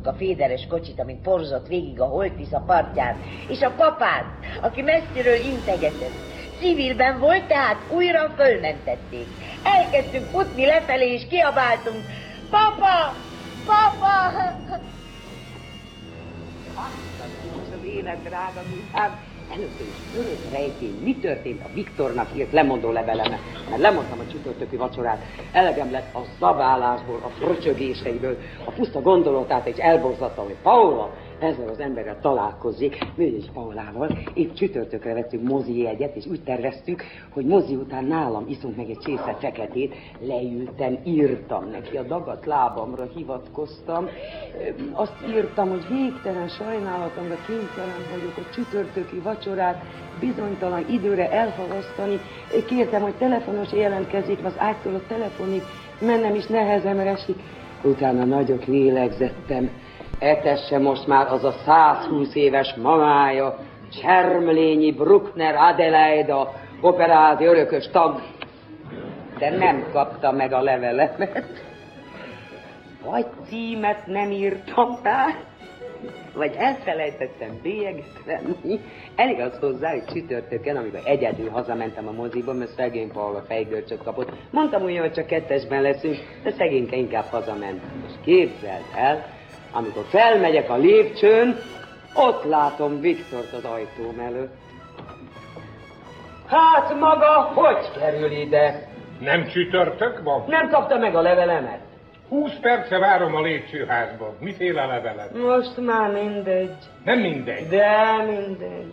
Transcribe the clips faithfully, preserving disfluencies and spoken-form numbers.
a féderes kocsit, amint porzott végig a Holttisza partján, és a papát, aki messziről integetett. Civilben volt, tehát újra fölmentették. Elkezdtünk futni lefelé, és kiabáltunk: Papa! Papa! Azt az élet, drága Gizám. Először is örök rejtény, mi történt a Viktornak írt lemondó levelemet, mert lemondtam a csütörtöki vacsorát. Elegem lett a zabálásból, a fröcsögéseiből, a puszta gondolatát, és elborzadtam, hogy Paula ezzel az emberrel találkozik, mi is Paulával. Épp csütörtökre vettünk mozi jegyet, és úgy terveztük, hogy mozi után nálam iszunk meg egy csésze feketét. Leültem, írtam neki, a dagadt lábamra hivatkoztam. Azt írtam, hogy végtelen sajnálatomra kénytelen vagyok a csütörtöki vacsorát bizonytalan időre elhalasztani. Kértem, hogy telefonos jelentkezik, az ágytól a telefonig mennem is nehezemre esik. Utána nagyot lélegzettem. Etesse most már az a százhúsz éves mamája, Csermlényi Bruckner Adelaida, operázi örökös tag, de nem kapta meg a levelemet. Vagy címet nem írtam rá, vagy elfelejtettem bélyeget venni. Elég az hozzá, hogy csütörtökön, amikor egyedül hazamentem a moziba, mert szegény Paula fejgörcsöt kapott. Mondtam ugyan, hogy csak kettesben leszünk, de szegényke inkább hazament. És képzeld el, amikor felmegyek a lépcsőn, ott látom Viktort az ajtóm előtt. Hát maga hogy kerül ide? Nem csütörtök van? Nem kapta meg a levelemet? Húsz perce várom a lépcsőházban. Miféle levelet? Most már mindegy. Nem mindegy? De mindegy.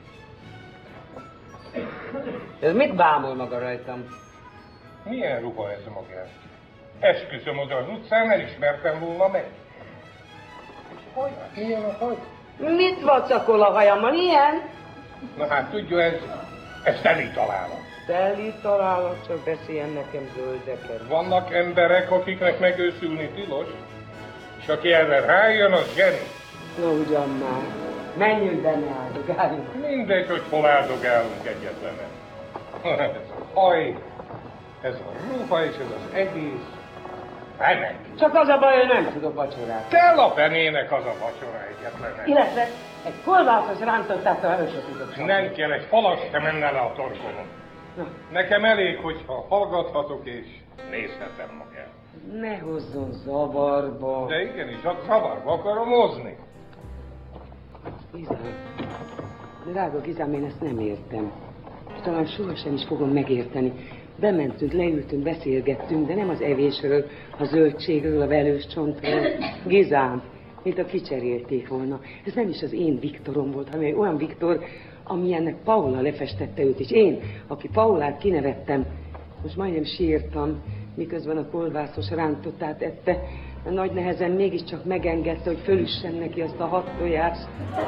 Ez mit bámul maga rajtam? Milyen ruha ez magát? Esküszöm, oda az utcán elismertem volna meg. Hogy? Milyen a haj? Mit vacakol a hajammal? Ilyen? Na hát tudja, ez, ez teli találat. Teli találat, csak beszéljen nekem zöldeket. Vannak emberek, akiknek megőszülni tilos, és aki erre rájön, az zseni. Na ugyan már. Menjünk be, ne áldogáljunk. Mindegy, hogy hol áldogálunk egyetlenet. Ez a haj, ez a ruha és ez az egész. Remek. Csak az a baj, hogy nem tudok vacsorát. Kell a fenének az a vacsora egyetlenet. Illetve egy kolbászos rántottától először tudok szólni. Nem kell, egy falas se menne le a torkomon. Na. Nekem elég, hogyha hallgathatok és nézhetem magát. Ne hozzon zavarba. De igenis, a zavarba akarom hozni. Gizám, drága Gizám, én ezt nem értem. És talán sohasem is fogom megérteni. Bementünk, leültünk, beszélgettünk, de nem az evésről, a zöldségről, a velős csontról. Gizám, mint a kicserélték volna. Ez nem is az én Viktorom volt, hanem egy olyan Viktor, amilyennek Paula lefestette őt, és én, aki Paulát kinevettem, most majdnem sírtam, miközben a kolbászos rántottát ette, nagy nehezen mégiscsak megengedte, hogy fölüssen neki azt a hat tojást.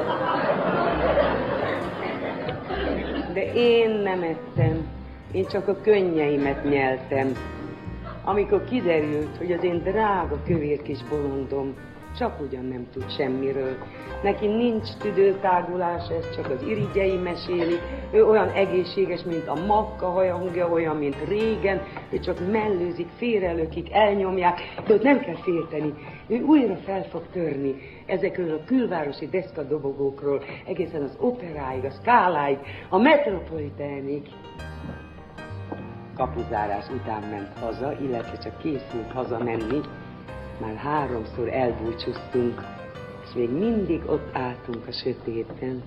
De én nem ettem, én csak a könnyeimet nyeltem. Amikor kiderült, hogy az én drága kövér kis bolondom csak ugyan nem tud semmiről. Neki nincs tüdőtágulás, ez csak az irigyei mesélik. Ő olyan egészséges, mint a makka hajahúgja, olyan, mint régen, ő csak mellőzik, félrelökik, elnyomják, de ott nem kell félteni. Ő újra fel fog törni ezekről a külvárosi deszkadobogókról, egészen az operáig, a Skáláig, a Metropolitánig. Kapuzárás után ment haza, illetve csak készült hazamenni. Már háromszor elbúcsúztunk, és még mindig ott álltunk a sötétben.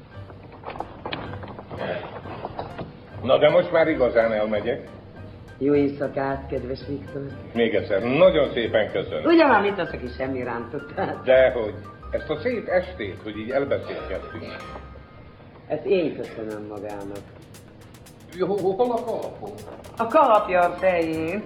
Na de most már igazán elmegyek. Jó éjszakát, kedves Viktor. Még egyszer, nagyon szépen köszönöm. Ugye már mit az, aki semmi rántottál? Dehogy, ezt a szép estét, hogy így elbeszélgettünk. Ezt én köszönöm magának. Jó, hol a kalapom? A kalapja a fején.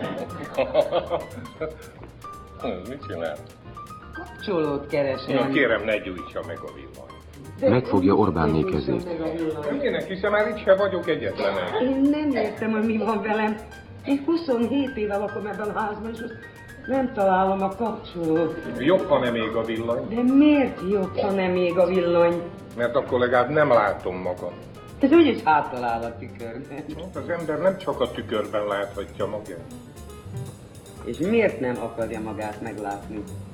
Mit csinál? Kapcsolót keresem. Na kérem, ne gyújtsa meg a villany. Megfogja Orbánné kezét. Minek, hiszen már itt sem vagyok egyetlenek. Én nem értem, hogy mi van velem. Én huszonhét éve lakom ebben a házban, és most nem találom a kapcsolót. Jobb, ha nem ég a villany. De miért jobb, ha nem ég a villany? Mert akkor legalább nem látom magam. Ez úgyis hátalál a tükörben. Az ember nem csak a tükörben láthatja magát. És miért nem akarja magát meglátni?